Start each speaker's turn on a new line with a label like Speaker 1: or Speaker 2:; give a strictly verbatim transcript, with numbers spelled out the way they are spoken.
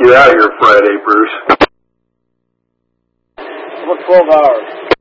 Speaker 1: be out here Friday, Bruce?
Speaker 2: About twelve hours.